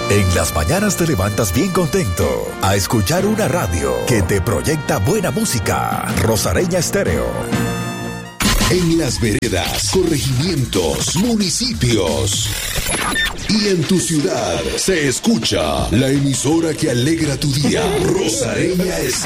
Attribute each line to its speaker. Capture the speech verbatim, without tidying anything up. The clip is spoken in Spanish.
Speaker 1: En las mañanas te levantas bien contento a escuchar una radio que te proyecta buena música. Rosareña Estéreo.
Speaker 2: En las veredas, corregimientos, municipios y en tu ciudad se escucha la emisora que alegra tu día. Rosareña Estéreo.